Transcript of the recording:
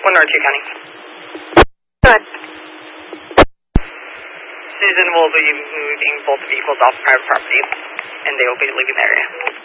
North County. Good. Susan will be moving both vehicles off private property, and they will be leaving the area.